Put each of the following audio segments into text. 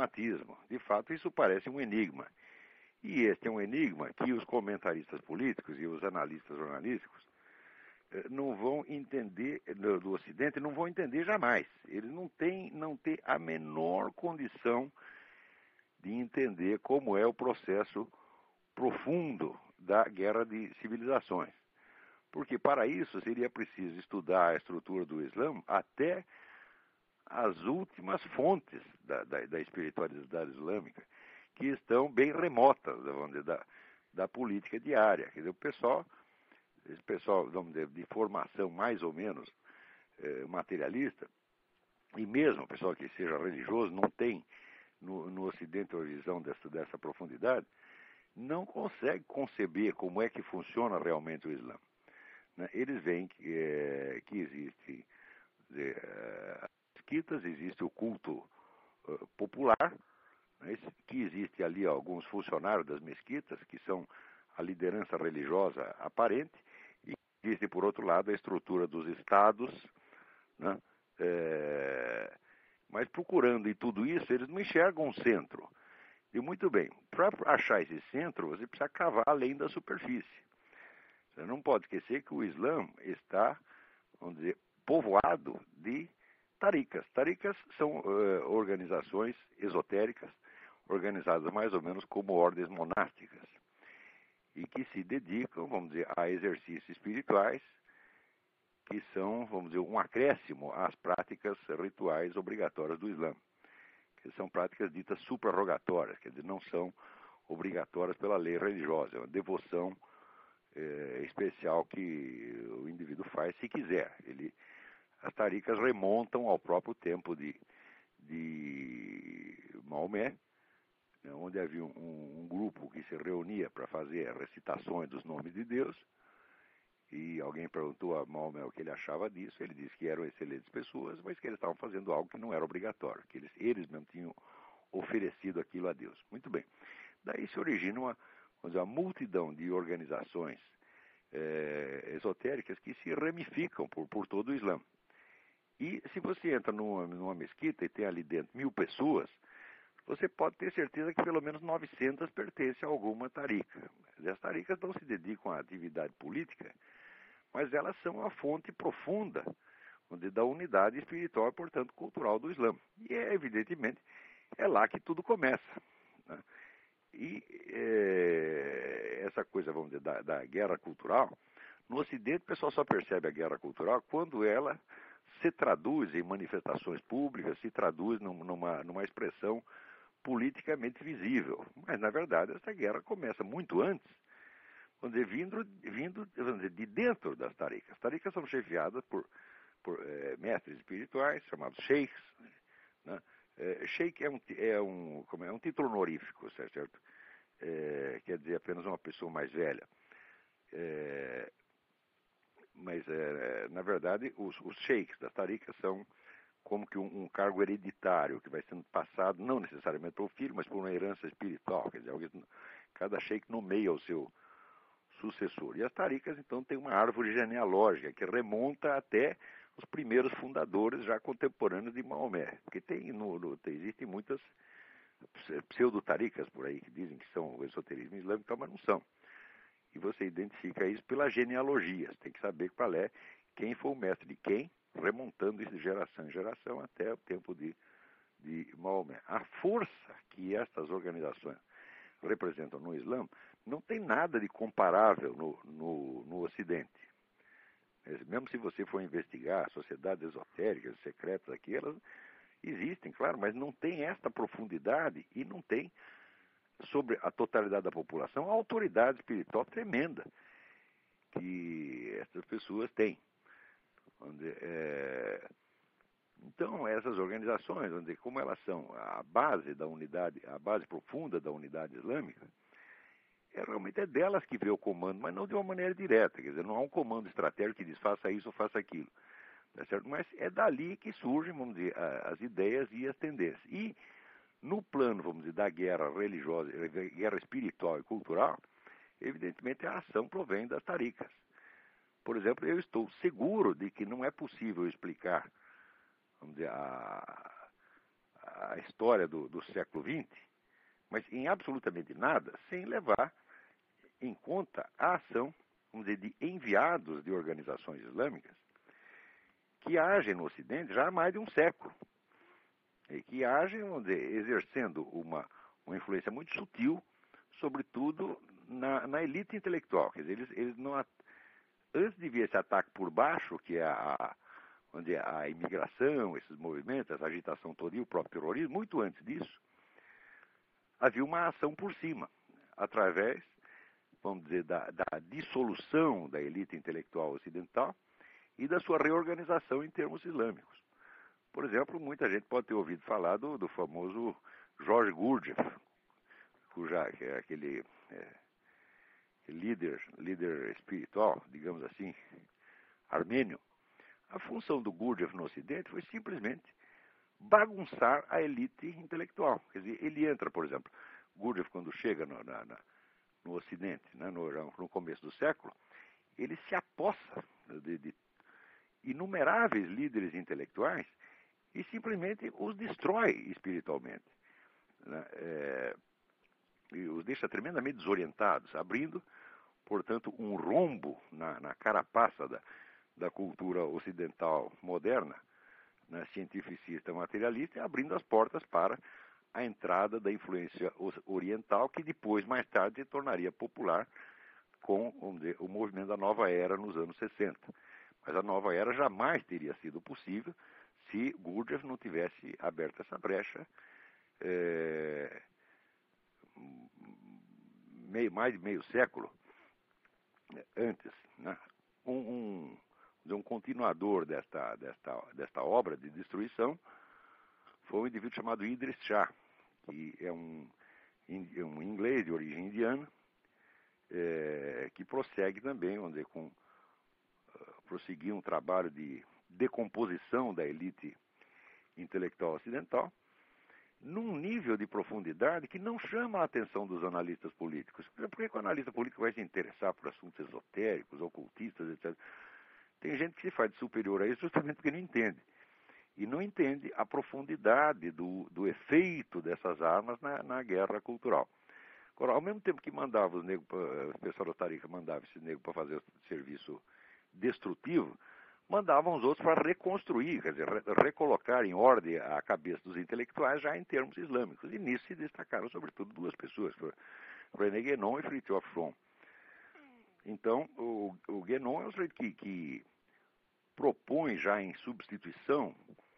fanatismo. De fato, isso parece um enigma. E este é um enigma que os comentaristas políticos e os analistas jornalísticos não vão entender, do Ocidente, não vão entender jamais. Eles não têm a menor condição de entender como é o processo profundo da guerra de civilizações. Porque para isso seria preciso estudar a estrutura do Islã até as últimas fontes da espiritualidade islâmica, que estão bem remotas, vamos dizer, da política diária. Quer dizer, esse pessoal, vamos dizer, de formação mais ou menos materialista, e mesmo o pessoal que seja religioso, não tem no Ocidente a visão dessa profundidade, não consegue conceber como é que funciona realmente o Islã. Eles veem que existe as mesquitas, existe o culto popular, que existe ali alguns funcionários das mesquitas, que são a liderança religiosa aparente, e existe, por outro lado, a estrutura dos estados, né? Mas procurando em tudo isso, eles não enxergam um centro. E muito bem, para achar esse centro, você precisa cavar além da superfície. Você não pode esquecer que o Islã está, vamos dizer, povoado de tarikas. Tarikas são organizações esotéricas, organizadas mais ou menos como ordens monásticas, e que se dedicam, vamos dizer, a exercícios espirituais, que são, vamos dizer, um acréscimo às práticas rituais obrigatórias do Islã, que são práticas ditas suprarrogatórias, quer dizer, não são obrigatórias pela lei religiosa, é uma devoção especial que o indivíduo faz se quiser. As tarikas remontam ao próprio tempo de Maomé, né, onde havia um grupo que se reunia para fazer recitações dos nomes de Deus, e alguém perguntou a Maomé o que ele achava disso. Ele disse que eram excelentes pessoas, mas que eles estavam fazendo algo que não era obrigatório, que eles mesmos tinham oferecido aquilo a Deus. Muito bem. Daí se origina uma multidão de organizações esotéricas que se ramificam por todo o Islã. E se você entra numa mesquita e tem ali dentro 1000 pessoas, você pode ter certeza que pelo menos 900 pertencem a alguma tarika. As tarikas não se dedicam à atividade política, mas elas são a fonte profunda da unidade espiritual e, portanto, cultural do Islã. E, evidentemente, é lá que tudo começa, né? E essa coisa, vamos dizer, da guerra cultural, no Ocidente o pessoal só percebe a guerra cultural quando ela se traduz em manifestações públicas, se traduz numa expressão politicamente visível. Mas, na verdade, essa guerra começa muito antes, vamos dizer, vindo vamos dizer, de dentro das tarikas. As tarikas são chefiadas por mestres espirituais, chamados sheikhs, né? Sheikh é um título honorífico, certo? Quer dizer apenas uma pessoa mais velha. Mas, na verdade, os sheikhs das tarikas são como que um cargo hereditário que vai sendo passado, não necessariamente para o filho, mas por uma herança espiritual. Quer dizer, cada sheikh nomeia o seu sucessor. E as tarikas, então, têm uma árvore genealógica que remonta até os primeiros fundadores já contemporâneos de Maomé. Porque existem muitas pseudo-tarikas por aí que dizem que são o esoterismo islâmico, mas não são. E você identifica isso pela genealogia. Você tem que saber qual é, quem foi o mestre de quem, remontando isso de geração em geração até o tempo de Maomé. A força que estas organizações representam no Islã não tem nada de comparável no Ocidente. Mesmo se você for investigar sociedades esotéricas, secretas aqui, elas existem, claro, mas não tem esta profundidade e não tem, sobre a totalidade da população, a autoridade espiritual tremenda que essas pessoas têm. Então, essas organizações, como elas são a base da unidade, a base profunda da unidade islâmica, realmente é delas que vê o comando, mas não de uma maneira direta. Quer dizer, não há um comando estratégico que diz faça isso ou faça aquilo. Tá certo? Mas é dali que surgem, vamos dizer, as ideias e as tendências. E no plano, vamos dizer, da guerra religiosa, guerra espiritual e cultural, evidentemente a ação provém das tarikas. Por exemplo, eu estou seguro de que não é possível explicar, vamos dizer, a a história do século XX, mas em absolutamente nada sem levar em conta a ação, vamos dizer, de enviados de organizações islâmicas que agem no Ocidente já há mais de um século. E que agem, vamos dizer, exercendo uma influência muito sutil, sobretudo na elite intelectual. Quer dizer, eles não... Antes de vir esse ataque por baixo, que é a imigração, esses movimentos, essa agitação toda e o próprio terrorismo, muito antes disso, havia uma ação por cima, através, vamos dizer, da dissolução da elite intelectual ocidental e da sua reorganização em termos islâmicos. Por exemplo, muita gente pode ter ouvido falar do famoso George Gurdjieff, que é aquele líder espiritual, digamos assim, armênio. A função do Gurdjieff no Ocidente foi simplesmente bagunçar a elite intelectual. Quer dizer, ele entra, por exemplo, Gurdjieff, quando chega no Ocidente, né, no começo do século, ele se apossa de inumeráveis líderes intelectuais e simplesmente os destrói espiritualmente, né, e os deixa tremendamente desorientados, abrindo, portanto, um rombo na carapaça da cultura ocidental moderna, né, cientificista, materialista, e abrindo as portas para a entrada da influência oriental, que depois, mais tarde, se tornaria popular com, vamos dizer, o movimento da Nova Era nos anos 60. Mas a Nova Era jamais teria sido possível se Gurdjieff não tivesse aberto essa brecha mais de meio século antes, né? Um continuador desta obra de destruição foi um indivíduo chamado Idris Shah, que é um inglês de origem indiana, que prossegue também, vamos dizer, prosseguir um trabalho de decomposição da elite intelectual ocidental, num nível de profundidade que não chama a atenção dos analistas políticos. Por que o analista político vai se interessar por assuntos esotéricos, ocultistas, etc.? Tem gente que se faz de superior a isso justamente porque não entende. E não entende a profundidade do efeito dessas armas na guerra cultural. Agora, ao mesmo tempo que mandava os negros, o pessoal da Tariqa mandava esse negro para fazer o serviço destrutivo, mandavam os outros para reconstruir, quer dizer, recolocar em ordem a cabeça dos intelectuais já em termos islâmicos. E nisso se destacaram, sobretudo, duas pessoas, René Guénon e Fritjof Schromm. Então, o Guénon é um sujeito que propõe já em substituição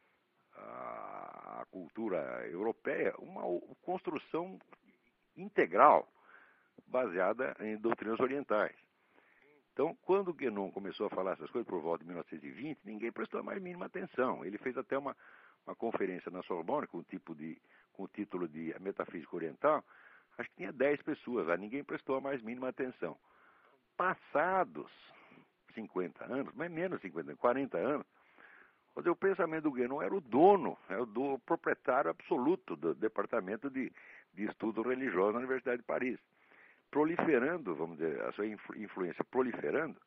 à cultura europeia uma construção integral baseada em doutrinas orientais. Então, quando o Guénon começou a falar essas coisas por volta de 1920, ninguém prestou a mais mínima atenção. Ele fez até uma conferência na Sorbonne com o título de Metafísica Oriental. Acho que tinha 10 pessoas lá, ninguém prestou a mais mínima atenção. Passados 50 anos, mas menos 50, 40 anos, o pensamento do Guénon era o dono, o proprietário absoluto do Departamento de Estudo Religioso na Universidade de Paris. Proliferando, vamos dizer, a sua influência proliferando,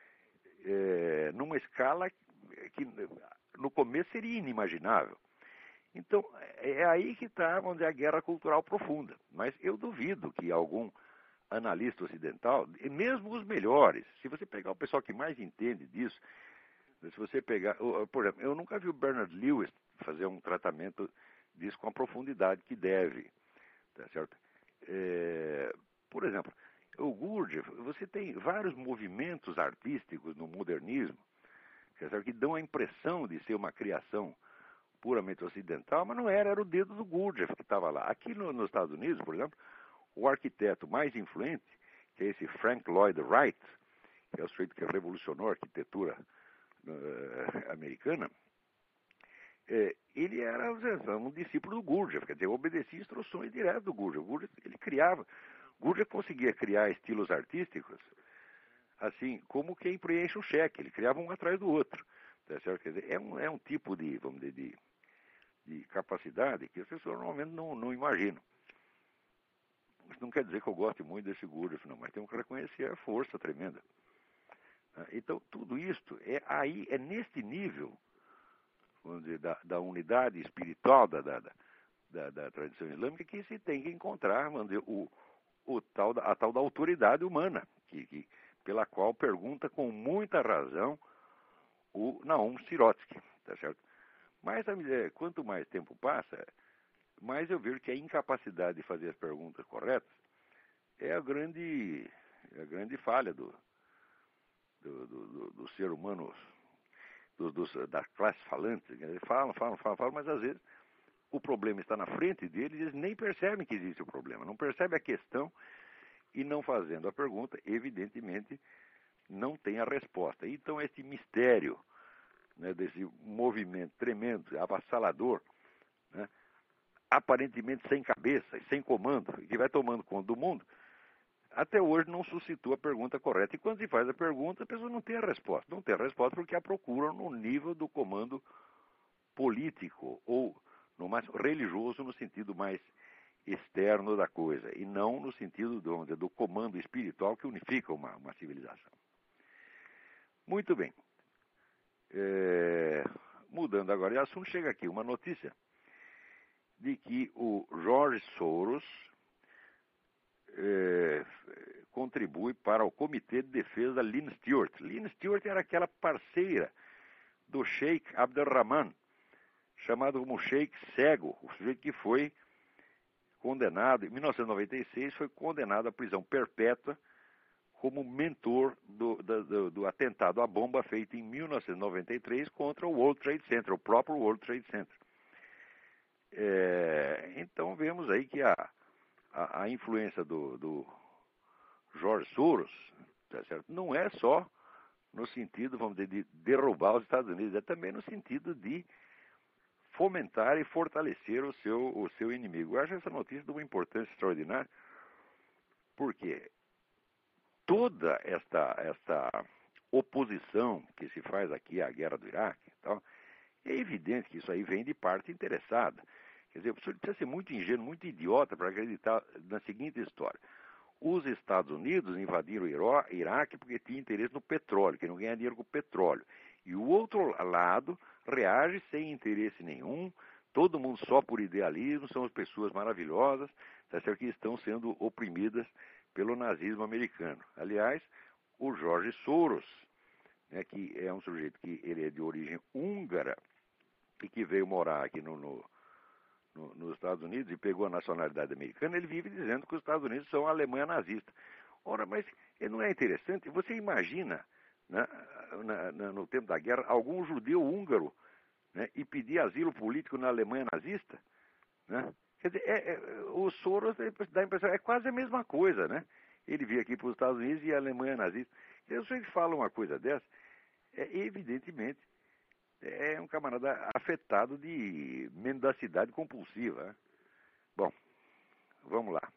numa escala que no começo seria inimaginável. Então, é aí que está, vamos dizer, a guerra cultural profunda. Mas eu duvido que algum analista ocidental, e mesmo os melhores, se você pegar o pessoal que mais entende disso, se você pegar, por exemplo, eu nunca vi o Bernard Lewis fazer um tratamento disso com a profundidade que deve, tá certo? Por exemplo, o Gurdjieff, você tem vários movimentos artísticos no modernismo, que dão a impressão de ser uma criação puramente ocidental, mas não era o dedo do Gurdjieff que estava lá. Aqui nos Estados Unidos, por exemplo, o arquiteto mais influente, que é esse Frank Lloyd Wright, que é o sujeito que revolucionou a arquitetura americana, ele era um discípulo do Gurdjieff, quer dizer, obedecia instruções diretas do Gurdjieff. Gurdjieff conseguia criar estilos artísticos assim como quem preenche um cheque, ele criava um atrás do outro. Tá certo? Quer dizer, é um tipo de, vamos dizer, de capacidade que as pessoas normalmente não imaginam. Isso não quer dizer que eu goste muito desse Gurdjieff, não, mas temos que reconhecer a força tremenda. Então, tudo isto é neste nível, vamos dizer, da unidade espiritual, da tradição islâmica que se tem que encontrar, vamos dizer, a tal da autoridade humana, pela qual pergunta com muita razão o Naum Sirotsky, tá certo? Mas quanto mais tempo passa, mais eu vejo que a incapacidade de fazer as perguntas corretas é a grande falha do ser humano, da classe falante. Eles falam, mas às vezes o problema está na frente deles e eles nem percebem que existe o problema, não percebem a questão e não fazendo a pergunta, evidentemente, não tem a resposta. Então, esse mistério, né, desse movimento tremendo, avassalador, né, aparentemente sem cabeça e sem comando, que vai tomando conta do mundo, até hoje não suscitou a pergunta correta. E quando se faz a pergunta, a pessoa não tem a resposta. Não tem a resposta porque a procuram no nível do comando político ou no mais religioso, no sentido mais externo da coisa, e não no sentido do comando espiritual que unifica uma civilização. Muito bem. Mudando agora de assunto, chega aqui uma notícia de que o George Soros contribui para o Comitê de Defesa da Lynn Stewart. Lynn Stewart era aquela parceira do Sheikh Abdurrahman, chamado como Sheikh Cego, o sujeito que foi condenado, em 1996, foi condenado à prisão perpétua como mentor do atentado à bomba feito em 1993 contra o World Trade Center, o próprio World Trade Center. Então vemos aí que a influência do George Soros, tá certo? Não é só no sentido, vamos dizer, de derrubar os Estados Unidos, é também no sentido de fomentar e fortalecer o seu inimigo. Eu acho essa notícia de uma importância extraordinária, porque toda esta oposição que se faz aqui à guerra do Iraque, então, é evidente que isso aí vem de parte interessada. Quer dizer, o senhor precisa ser muito ingênuo, muito idiota para acreditar na seguinte história. Os Estados Unidos invadiram o Iraque porque tinha interesse no petróleo, que não ganha dinheiro com o petróleo. E o outro lado reage sem interesse nenhum, todo mundo só por idealismo, são as pessoas maravilhosas, tá certo, que estão sendo oprimidas pelo nazismo americano. Aliás, o George Soros, né, que é um sujeito que ele é de origem húngara e que veio morar aqui nos Estados Unidos e pegou a nacionalidade americana, ele vive dizendo que os Estados Unidos são a Alemanha nazista. Ora, mas não é interessante? Você imagina, né, no tempo da guerra, algum judeu húngaro, né, e pedir asilo político na Alemanha nazista? Né? Quer dizer, o Soros dá a impressão, é quase a mesma coisa, né? Ele veio aqui para os Estados Unidos e a Alemanha nazista. Se você fala uma coisa dessa, evidentemente, é um camarada afetado de mendacidade compulsiva. Né? Bom, vamos lá.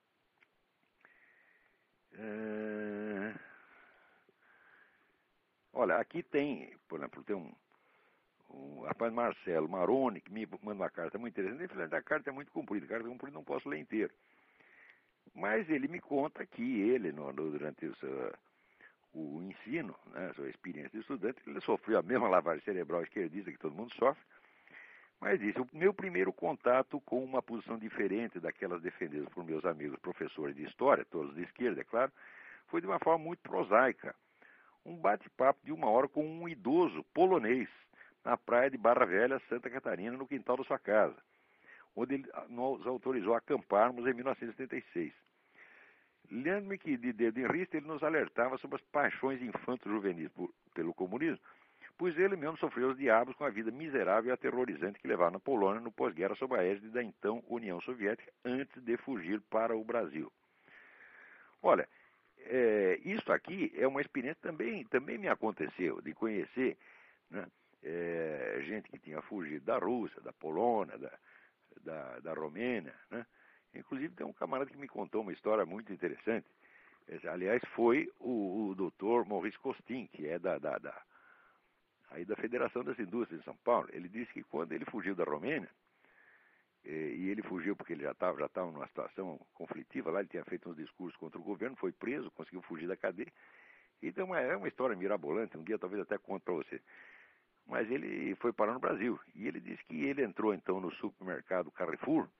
Olha, aqui tem, por exemplo, tem um rapaz Marcelo Maroni, que me manda uma carta muito interessante. Ele falou, a carta é muito comprida, a carta é comprida, não posso ler inteiro. Mas ele me conta que ele, durante o ensino, né, sua experiência de estudante, ele sofreu a mesma lavagem cerebral esquerdista que todo mundo sofre, mas disse, o meu primeiro contato com uma posição diferente daquelas defendidas por meus amigos professores de história, todos de esquerda, é claro, foi de uma forma muito prosaica. Um bate-papo de 1 hora com um idoso polonês, na praia de Barra Velha, Santa Catarina, no quintal da sua casa, onde ele nos autorizou a acamparmos em 1976. Lembro-me que, de dedo em rista, ele nos alertava sobre as paixões infanto-juvenis pelo comunismo, pois ele mesmo sofreu os diabos com a vida miserável e aterrorizante que levava na Polônia no pós-guerra sob a égide da então União Soviética, antes de fugir para o Brasil. Olha, isso aqui é uma experiência que também me aconteceu, de conhecer, né, gente que tinha fugido da Rússia, da Polônia, da Romênia, né? Inclusive tem um camarada que me contou uma história muito interessante. Aliás, foi o doutor Maurice Costin, que é aí da Federação das Indústrias de São Paulo. Ele disse que quando ele fugiu da Romênia, e ele fugiu porque ele já estava numa situação conflitiva lá, ele tinha feito uns discursos contra o governo, foi preso, conseguiu fugir da cadeia. Então é uma história mirabolante, um dia talvez até conto para você. mas ele foi parar no Brasil. E ele disse que ele entrou então no supermercado Carrefour